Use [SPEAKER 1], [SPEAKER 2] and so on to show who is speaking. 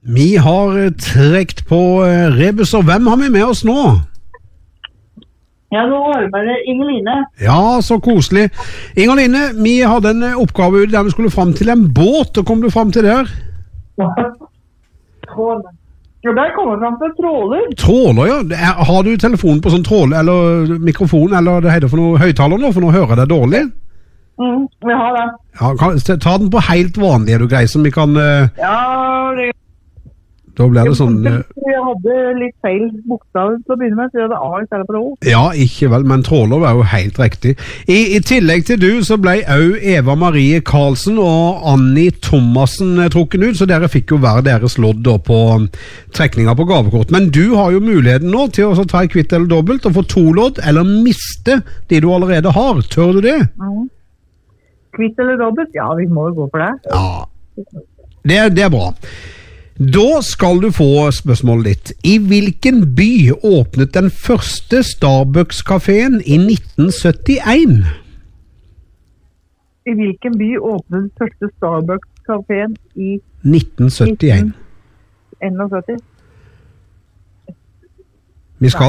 [SPEAKER 1] Vi har trekt på rebus, og hvem har vi med oss nå?
[SPEAKER 2] Ja, nå arbeider Ingeline.
[SPEAKER 1] Ja, så koselig. Ingeline, vi hadde en oppgave der vi skulle frem til en båt, og kom du frem til der?
[SPEAKER 2] Tråler. Jo, der kommer frem til tråler.
[SPEAKER 1] Tråler, ja. Har du telefonen på sånn trål, eller mikrofon, eller det heter for noe høyttaler nå, for nå hører jeg det dårlig?
[SPEAKER 2] Vi har det.
[SPEAKER 1] Ja, ta den på helt vanlig, er du grei, som vi kan...
[SPEAKER 2] Ja, det...
[SPEAKER 1] Da blir det sånn...
[SPEAKER 2] Jeg hadde litt feil bokstav til å begynne med, så jeg hadde A i stedet for O.
[SPEAKER 1] Ja, ikke vel, men tråler var jo helt riktig. I tillegg til du, så ble også Eva Marie Karlsen og Annie Thomassen trukken ut, så dere fikk jo hver deres lodd da på trekninga på gavekort. Men du har jo muligheten nå til å ta kvitt eller dobbelt og få 2 lodd, eller miste de du allerede har. Tør du det?
[SPEAKER 2] Kvitt eller dobbelt? Ja, vi må jo gå for det.
[SPEAKER 1] Ja, det er bra. Da skal du få spørsmålet ditt. I hvilken by åpnet den første Starbucks-kaféen i 1971?
[SPEAKER 2] I hvilken by åpnet den første Starbucks-kaféen i
[SPEAKER 1] 1971.
[SPEAKER 2] 1971?
[SPEAKER 1] Vi skal